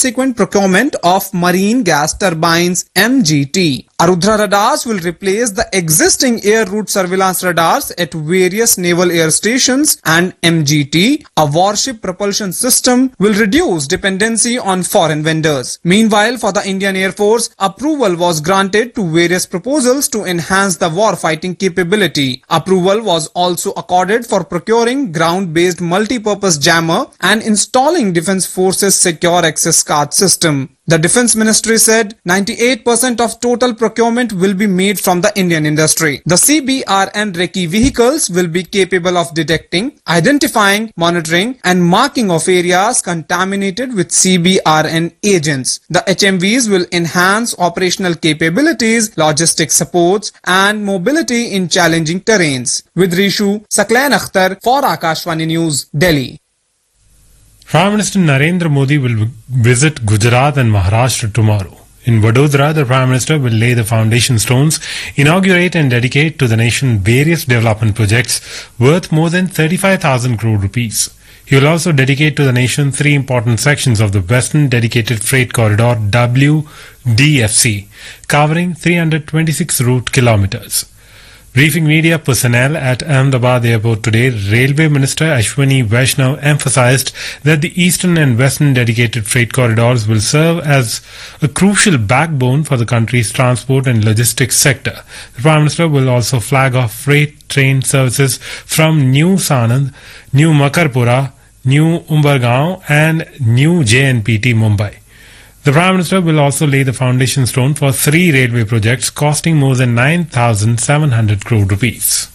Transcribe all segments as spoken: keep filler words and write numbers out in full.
subsequent procurement of marine gas turbines M G T. Arudhra radars will replace the existing air route surveillance radars at various naval air stations, and M G T, a warship propulsion system, will reduce dependency on foreign vendors. Meanwhile, for the Indian Air Force, approval was granted to various proposals to enhance the war-fighting capability. Approval was also accorded for procuring ground-based multi-purpose jammer and installing Defence Forces Secure Access Card system. The Defence Ministry said ninety-eight percent of total procurement will be made from the Indian industry. The C B R N Recce vehicles will be capable of detecting, identifying, monitoring and marking of areas contaminated with C B R N agents. The H M Vs will enhance operational capabilities, logistic supports and mobility in challenging terrains. With Rishu, Saklan Akhtar for Akashvani News, Delhi. Prime Minister Narendra Modi will visit Gujarat and Maharashtra tomorrow. In Vadodara, the Prime Minister will lay the foundation stones, inaugurate and dedicate to the nation various development projects worth more than thirty-five thousand crore rupees. He will also dedicate to the nation three important sections of the Western Dedicated Freight Corridor W D F C, covering three hundred twenty-six route kilometers. Briefing media personnel at Ahmedabad Airport today, Railway Minister Ashwini Vaishnaw emphasized that the Eastern and Western Dedicated Freight Corridors will serve as a crucial backbone for the country's transport and logistics sector. The Prime Minister will also flag off freight train services from New Sanand, New Makarpura, New Umbergaon and New J N P T Mumbai. The Prime Minister will also lay the foundation stone for three railway projects costing more than nine thousand seven hundred crore rupees.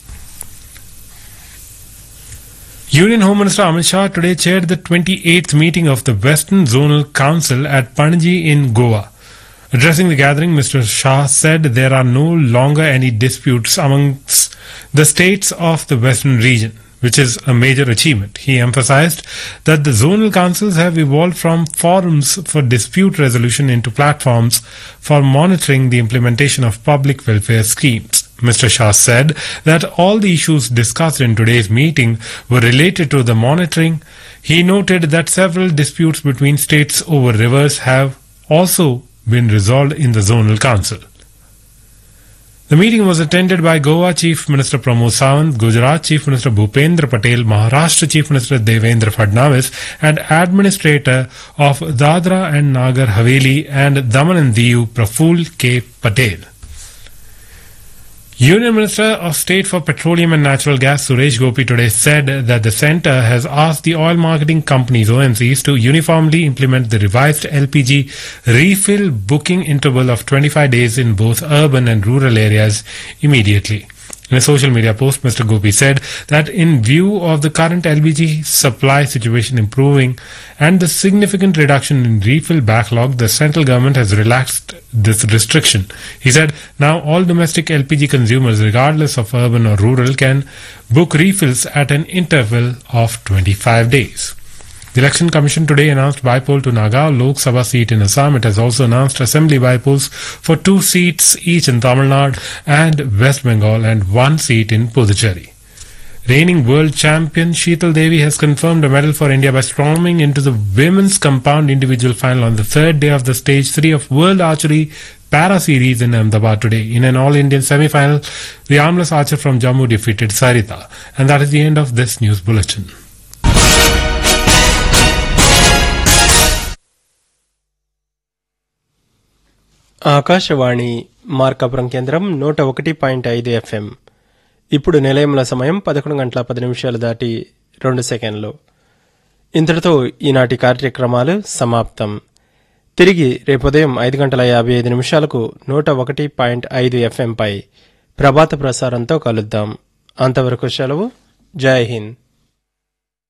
Union Home Minister Amit Shah today chaired the twenty-eighth meeting of the Western Zonal Council at Panaji in Goa. Addressing the gathering, Mister Shah said there are no longer any disputes amongst the states of the Western region, which is a major achievement. He emphasized that the zonal councils have evolved from forums for dispute resolution into platforms for monitoring the implementation of public welfare schemes. Mister Shah said that all the issues discussed in today's meeting were related to the monitoring. He noted that several disputes between states over rivers have also been resolved in the zonal council. The meeting was attended by Goa Chief Minister Pramod Sawant, Gujarat Chief Minister Bhupendra Patel, Maharashtra Chief Minister Devendra Fadnavis, and Administrator of Dadra and Nagar Haveli and Daman and Diu Praful K. Patel. Union Minister of State for Petroleum and Natural Gas Suresh Gopi today said that the centre has asked the oil marketing companies O M Cs to uniformly implement the revised L P G refill booking interval of twenty-five days in both urban and rural areas immediately. In a social media post, Mister Gopi said that in view of the current L P G supply situation improving and the significant reduction in refill backlog, the central government has relaxed this restriction. He said now all domestic L P G consumers, regardless of urban or rural, can book refills at an interval of twenty-five days. The Election Commission today announced bypoll to Nagaon Lok Sabha seat in Assam. It has also announced assembly bypolls for two seats each in Tamil Nadu and West Bengal and one seat in Puducherry. Reigning world champion Sheetal Devi has confirmed a medal for India by storming into the women's compound individual final on the third day of the stage three of World Archery Para Series in Ahmedabad today. In an all-Indian semi-final, the armless archer from Jammu defeated Sarita. And that is the end of this news bulletin. Akashvani Markapuram కేంద్రం నూట ఒకటి point ఐదు FM. ఇప్పుడు నిలయంలో సమయం పదకొండు గంటల పది నిమిషాలు దాటి రెండు సెకండ్లు. ఇంతటితో ఈనాటి కార్యక్రమాలు సమాప్తం. తిరిగి రేపు ఉదయం ఐదు గంటల యాభై ఐదు నిమిషాలకు నూట ఒకటి పాయింట్ ఐదు ఎఫ్ఎంపై ప్రభాత ప్రసారంతో కలుద్దాం. అంతవరకు సెలవు. జై హింద్.